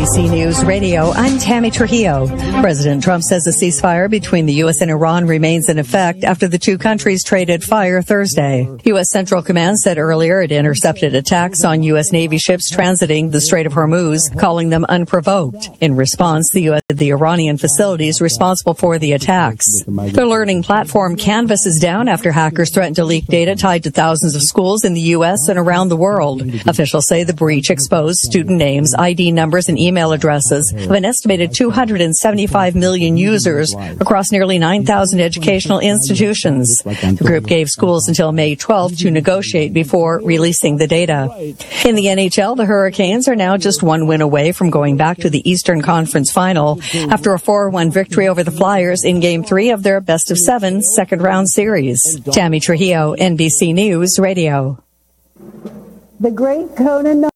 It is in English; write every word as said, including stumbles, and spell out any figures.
B C News Radio, I'm Tammy Trujillo. President Trump says a ceasefire between the U S and Iran remains in effect after the two countries traded fire Thursday. U S Central Command said earlier it intercepted attacks on U S Navy ships transiting the Strait of Hormuz, calling them unprovoked. In response, the U S said the Iranian facilities responsible for the attacks. The learning platform Canvas is down after hackers threatened to leak data tied to thousands of schools in the U S and around the world. Officials say the breach exposed student names, I D numbers, and email addresses of an estimated two hundred seventy-five million users across nearly nine thousand educational institutions. The group gave schools until May twelfth to negotiate before releasing the data. In the N H L, the Hurricanes are now just one win away from going back to the Eastern Conference Final after a four one victory over the Flyers in Game three of their best-of-seven second-round series. Tammy Trujillo, N B C News Radio. The great Conan